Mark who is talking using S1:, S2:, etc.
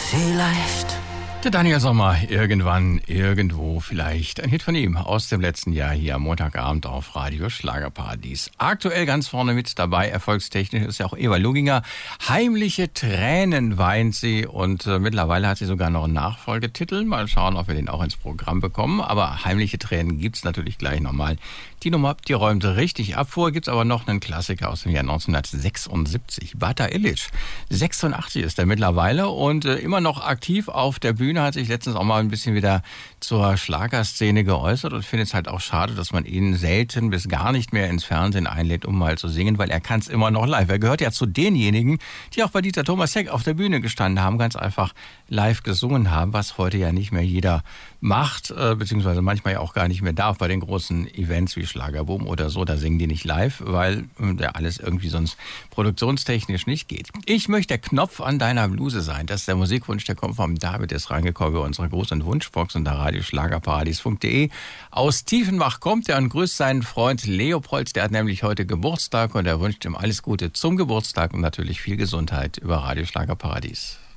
S1: Vielleicht.
S2: Der Daniel Sommer, irgendwann, irgendwo vielleicht. Ein Hit von ihm aus dem letzten Jahr hier am Montagabend auf Radio Schlagerparadies. Aktuell ganz vorne mit dabei, erfolgstechnisch ist ja auch Eva Luginger. Heimliche Tränen weint sie und mittlerweile hat sie sogar noch einen Nachfolgetitel. Mal schauen, ob wir den auch ins Programm bekommen. Aber heimliche Tränen gibt's natürlich gleich nochmal. Die Nummer, die räumt richtig ab. Vorher gibt's aber noch einen Klassiker aus dem Jahr 1976. Bata Illich. 86 ist er mittlerweile und immer noch aktiv auf der Bühne. Hat sich letztens auch mal ein bisschen wieder zur Schlagerszene geäußert und findet es halt auch schade, dass man ihn selten bis gar nicht mehr ins Fernsehen einlädt, um mal zu singen, weil er kann es immer noch live. Er gehört ja zu denjenigen, die auch bei Dieter Thomas Heck auf der Bühne gestanden haben, ganz einfach live gesungen haben, was heute ja nicht mehr jeder macht, beziehungsweise manchmal ja auch gar nicht mehr darf bei den großen Events wie Schlagerboom oder so. Da singen die nicht live, weil ja alles irgendwie sonst produktionstechnisch nicht geht. Ich möchte der Knopf an deiner Bluse sein. Das ist der Musikwunsch, der kommt vom David, ist reingekommen bei unserer Gruß- und Wunschbox unter radioschlagerparadies.de. Aus Tiefenbach kommt er und grüßt seinen Freund Leopold. Der hat nämlich heute Geburtstag und er wünscht ihm alles Gute zum Geburtstag und natürlich viel Gesundheit über Radio Schlagerparadies.